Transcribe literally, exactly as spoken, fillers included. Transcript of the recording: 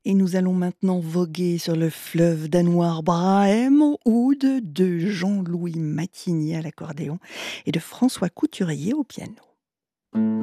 Et nous allons maintenant voguer sur le fleuve danois Braham au oud de Jean-Louis Matigny à l'accordéon et de François Couturier au piano.